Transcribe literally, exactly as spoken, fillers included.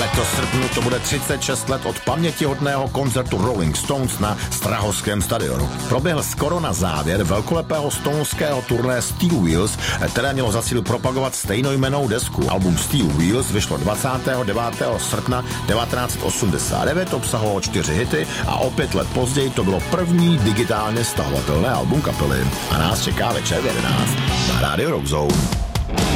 Letos v srpnu to bude třicet šest let od pamětihodného koncertu Rolling Stones na Strahovském stadionu. Proběhl skoro na závěr velkolepého stounského turné Steel Wheels, které mělo za cíl propagovat stejnojmennou desku. Album Steel Wheels vyšlo dvacátého devátého srpna devatenáct osmdesát devět, obsahovalo čtyři hity a o pět let později to bylo první digitálně stahovatelné album kapely. A nás čeká večer v jedenáct na Radio Rock Zone.